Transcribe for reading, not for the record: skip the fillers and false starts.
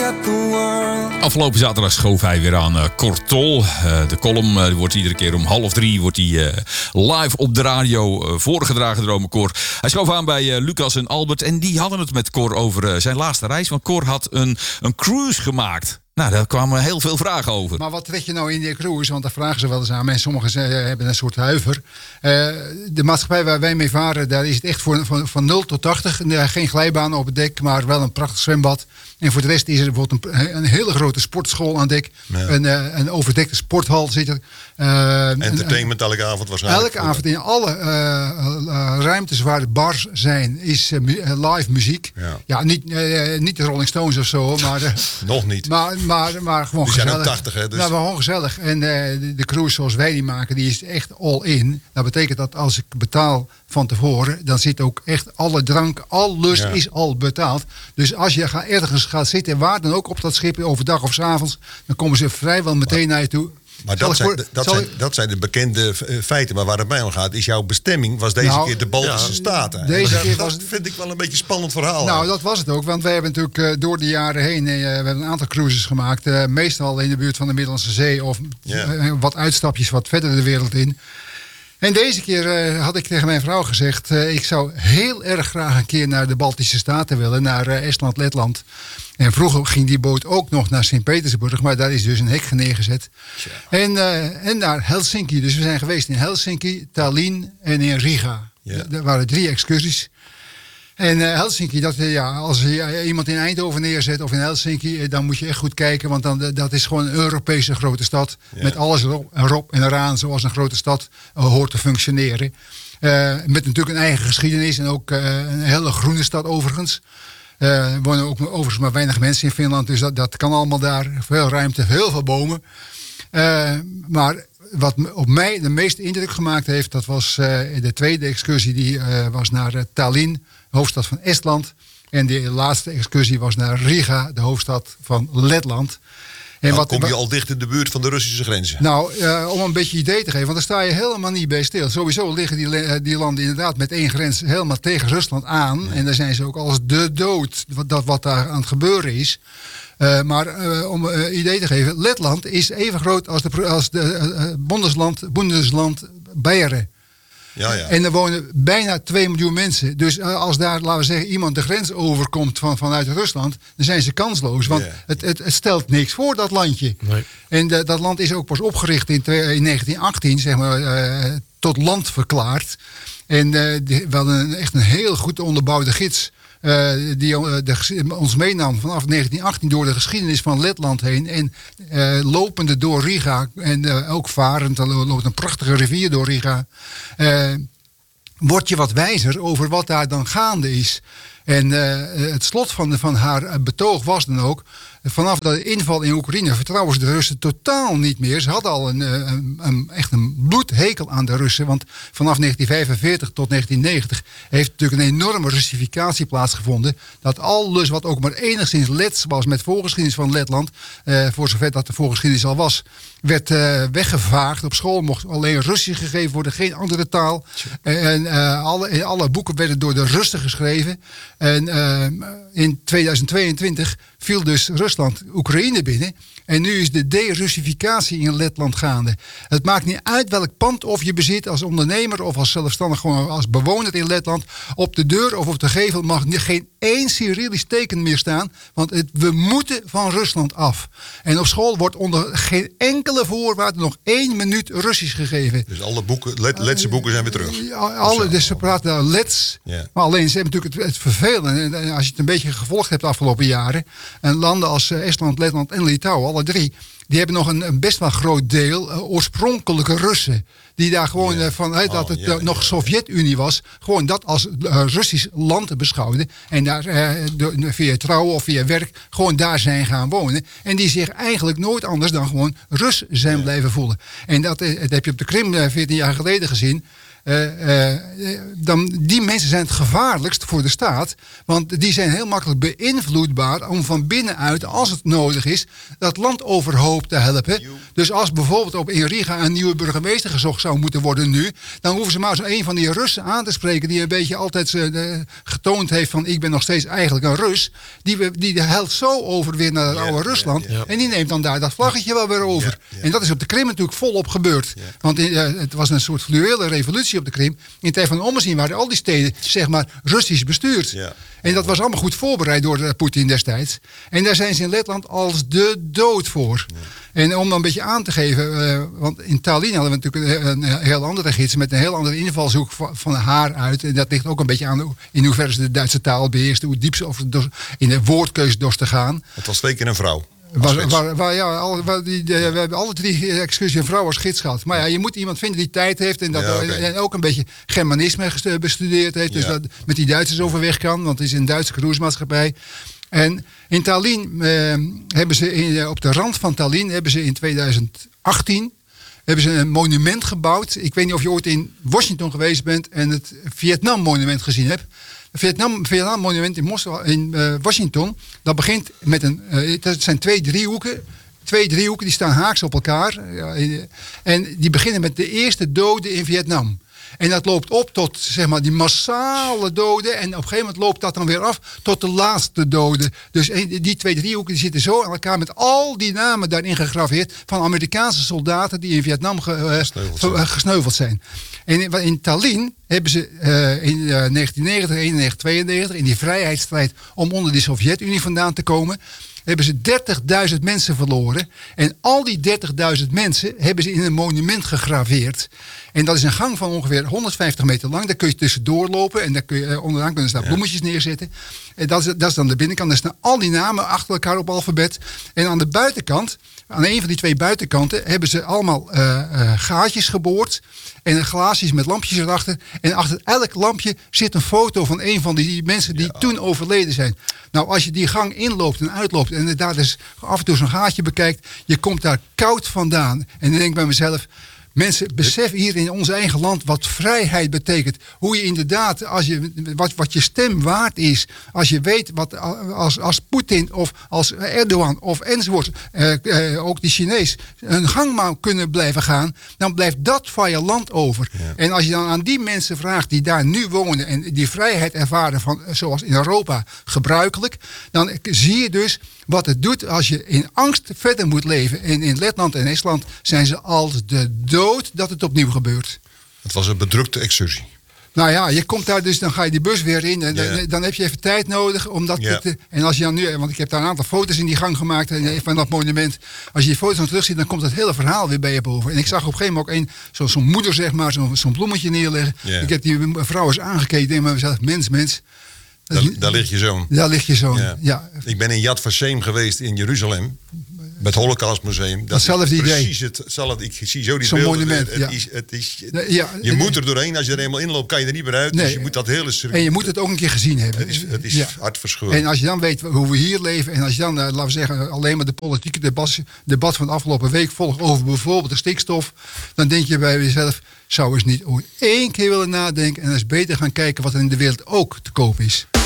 at the world. Afgelopen zaterdag schoof hij weer aan Cor Tol. De column wordt iedere keer om 2:30 wordt die, live op de radio voorgedragen door ome Cor. Hij schoof aan bij Lucas en Albert. En die hadden het met Cor over zijn laatste reis. Want Cor had een cruise gemaakt. Nou, daar kwamen heel veel vragen over. Maar wat trek je nou in die cruise? Want daar vragen ze wel eens aan mij. Sommigen hebben een soort huiver. De maatschappij waar wij mee varen, daar is het echt van 0 tot 80. Geen glijbaan op het dek, maar wel een prachtig zwembad. En voor de rest is er bijvoorbeeld een hele grote sportschool aan dek. Ja. Een overdekte sporthal zit er. Entertainment elke avond waarschijnlijk. Elke avond in alle ruimtes waar de bars zijn, is live muziek. Ja, niet de Rolling Stones of zo. Maar, nog niet. Maar gewoon die gezellig. Zijn ook 80, hè? Dus... Nou, maar gewoon gezellig. En de cruise zoals wij die maken, die is echt all in. Dat betekent dat als ik betaal van tevoren, dan zit ook echt alle drank, alles is al betaald. Dus als je ergens gaat zitten, waar dan ook op dat schip, overdag of 's avonds, dan komen ze vrijwel meteen naar je toe. Maar dat zijn de bekende feiten. Maar waar het mij om gaat, is jouw bestemming was deze keer de Baltische Staten. Dat vind ik wel een beetje een spannend verhaal. Nou, dat was het ook. Want wij hebben natuurlijk door de jaren heen we hebben een aantal cruises gemaakt. Meestal in de buurt van de Middellandse Zee of wat uitstapjes wat verder de wereld in. En deze keer had ik tegen mijn vrouw gezegd, ik zou heel erg graag een keer naar de Baltische Staten willen, naar Estland, Letland. En vroeger ging die boot ook nog naar Sint-Petersburg, maar daar is dus een hek neergezet. En naar Helsinki. Dus we zijn geweest in Helsinki, Tallinn en in Riga. Er waren 3 excursies. En Helsinki, als je iemand in Eindhoven neerzet of in Helsinki, dan moet je echt goed kijken. Want dat is gewoon een Europese grote stad. Met alles erop en eraan, zoals een grote stad hoort te functioneren. Met natuurlijk een eigen geschiedenis en ook een hele groene stad overigens. Er wonen ook overigens maar weinig mensen in Finland, dus dat kan allemaal daar. Veel ruimte, heel veel bomen. Maar wat op mij de meeste indruk gemaakt heeft, dat was de tweede excursie. Die was naar Tallinn, de hoofdstad van Estland. En de laatste excursie was naar Riga, de hoofdstad van Letland. En dan kom je al dicht in de buurt van de Russische grenzen. Nou, om een beetje idee te geven, want daar sta je helemaal niet bij stil. Sowieso liggen die landen inderdaad met 1 grens helemaal tegen Rusland aan. Ja. En daar zijn ze ook als de dood, wat daar aan het gebeuren is. Maar om een idee te geven, Letland is even groot als de Bundesland Beieren. Ja. En er wonen bijna 2 miljoen mensen. Dus als daar, laten we zeggen, iemand de grens overkomt vanuit Rusland, dan zijn ze kansloos. Want het stelt niks voor, dat landje. Nee. En dat land is ook pas opgericht in 1918, zeg maar, tot land verklaard. En we hadden echt een heel goed onderbouwde gids die ons meenam vanaf 1918 door de geschiedenis van Letland heen. En lopende door Riga en ook varend, er loopt een prachtige rivier door Riga. Word je wat wijzer over wat daar dan gaande is. En het slot van haar betoog was dan ook, vanaf de inval in Oekraïne vertrouwen ze de Russen totaal niet meer. Ze hadden al echt een bloedhekel aan de Russen. Want vanaf 1945 tot 1990 heeft natuurlijk een enorme Russificatie plaatsgevonden. Dat alles wat ook maar enigszins Lets was met voorgeschiedenis van Letland, voor zover dat de voorgeschiedenis al was, werd weggevaagd. Op school mocht alleen Russisch gegeven worden, geen andere taal. En alle boeken werden door de Russen geschreven. En in 2022 viel dus Rusland Oekraïne binnen. En nu is de de-Russificatie in Letland gaande. Het maakt niet uit welk pand of je bezit als ondernemer of als zelfstandig, gewoon als bewoner in Letland. Op de deur of op de gevel mag geen 1 Cyrillisch teken meer staan. Want we moeten van Rusland af. En op school wordt onder geen enkele voorwaarde nog 1 minuut Russisch gegeven. Dus alle boeken, Letse boeken zijn weer terug? Dus ze praten daar Lets. Yeah. Maar alleen ze hebben natuurlijk het vervelende. En als je het een beetje gevolgd hebt de afgelopen jaren. En landen als Estland, Letland en Litouwen, alle 3, die hebben nog een best wel groot deel oorspronkelijke Russen. Die daar gewoon vanuit dat het nog Sovjet-Unie was, gewoon dat als Russisch land beschouwden. En daar via trouwen of via werk gewoon daar zijn gaan wonen. En die zich eigenlijk nooit anders dan gewoon Rus zijn blijven voelen. En dat heb je op de Krim 14 jaar geleden gezien. Die mensen zijn het gevaarlijkst voor de staat. Want die zijn heel makkelijk beïnvloedbaar om van binnenuit, als het nodig is, dat land overhoop hoop te helpen. Dus als bijvoorbeeld in Riga een nieuwe burgemeester gezocht zou moeten worden nu, dan hoeven ze maar zo een van die Russen aan te spreken die een beetje altijd getoond heeft van ik ben nog steeds eigenlijk een Rus. Die helpt zo over weer naar het oude Rusland. En die neemt dan daar dat vlaggetje wel weer over. En dat is op de Krim natuurlijk volop gebeurd. Want het was een soort fluwele revolutie op de Krim. In tijd van de ommezien waren al die steden zeg maar Russisch bestuurd. En dat was allemaal goed voorbereid door Poetin destijds. En daar zijn ze in Letland als de dood voor. En om dan een beetje aan te geven, want in Tallinn hadden we natuurlijk een heel andere gids met een heel andere invalshoek van haar uit. En dat ligt ook een beetje aan in hoeverre ze de Duitse taal beheersten, hoe diep ze in de woordkeus dorst te gaan. Het was 2 keer een vrouw. We hebben alle 3 excursie en vrouw als gids gehad. Maar ja, je moet iemand vinden die tijd heeft en ook een beetje Germanisme bestudeerd heeft. Dus dat met die Duitsers overweg kan, want het is een Duitse cruisemaatschappij. En in Tallinn hebben ze op de rand van Tallinn hebben ze in 2018 een monument gebouwd. Ik weet niet of je ooit in Washington geweest bent en het Vietnam-monument gezien hebt. Het Vietnam-monument in Washington, dat begint met het zijn 2 driehoeken. 2 driehoeken die staan haaks op elkaar. En die beginnen met de eerste doden in Vietnam. En dat loopt op tot zeg maar die massale doden. En op een gegeven moment loopt dat dan weer af tot de laatste doden. Dus die 2 driehoeken die zitten zo aan elkaar met al die namen daarin gegraveerd van Amerikaanse soldaten die in Vietnam gesneuveld zijn. En in Tallinn hebben ze in 1990, 91, 92 in die vrijheidsstrijd om onder de Sovjet-Unie vandaan te komen, hebben ze 30.000 mensen verloren. En al die 30.000 mensen hebben ze in een monument gegraveerd. En dat is een gang van ongeveer 150 meter lang. Daar kun je tussendoor lopen. En daar kun je, onderaan kunnen staan bloemetjes neerzetten. En dat is dan de binnenkant. Daar staan al die namen achter elkaar op alfabet. En aan de buitenkant, aan een van die 2 buitenkanten, hebben ze allemaal gaatjes geboord. En glaasjes met lampjes erachter. En achter elk lampje zit een foto van een van die mensen die toen overleden zijn. Nou, als je die gang inloopt en uitloopt en daar dus af en toe zo'n gaatje bekijkt, je komt daar koud vandaan. En dan denk ik bij mezelf, mensen, besef hier in ons eigen land wat vrijheid betekent. Hoe je inderdaad, wat je stem waard is. Als je weet wat als Poetin of als Erdogan of enzovoort, ook die Chinees, hun gang kunnen blijven gaan, dan blijft dat van je land over. Ja. En als je dan aan die mensen vraagt die daar nu wonen en die vrijheid ervaren van, zoals in Europa gebruikelijk, dan zie je dus wat het doet als je in angst verder moet leven. En in Letland en Estland zijn ze als de dood dat het opnieuw gebeurt. Het was een bedrukte excursie. Nou ja, je komt daar dus, dan ga je die bus weer in. En dan heb je even tijd nodig om dat en als je dan nu, want ik heb daar een aantal foto's in die gang gemaakt van dat monument. Als je die foto's dan terugziet, dan komt het hele verhaal weer bij je boven. En ik zag op een gegeven moment ook zo'n moeder, zeg maar, zo'n bloemetje neerleggen. Ja. Ik heb die vrouw eens aangekeken en denk bij mezelf, mens. Daar ligt je zoon. Daar ligt je zoon, ja. Ik ben in Yad Vashem geweest in Jeruzalem. Met het Holocaustmuseum. Datzelfde idee. Precies hetzelfde. Ik zie zo die zo'n beelden. Monument, je moet er doorheen. Als je er eenmaal inloopt, kan je er niet meer uit. Nee. Dus je moet dat hele circuit. En je moet het ook een keer gezien hebben. Het is hartverscheurend. En als je dan weet hoe we hier leven. En als je dan, laten we zeggen, alleen maar de politieke debat van de afgelopen week volgt over bijvoorbeeld de stikstof. Dan denk je bij jezelf, zou eens niet ooit 1 keer willen nadenken. En eens beter gaan kijken wat er in de wereld ook te koop is.